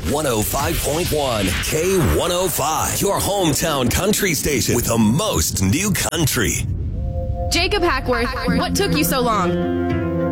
105.1 K105, your hometown country station with the most new country. Jacob Hackworth, what took you so long?